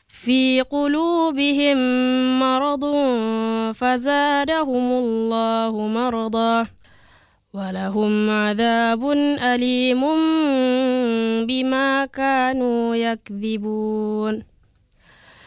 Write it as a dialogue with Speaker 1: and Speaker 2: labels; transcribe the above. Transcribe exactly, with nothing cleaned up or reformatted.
Speaker 1: في قلوبهم مرض فزادهم الله مرضا ولهم عذاب أليم بما كانوا يكذبون.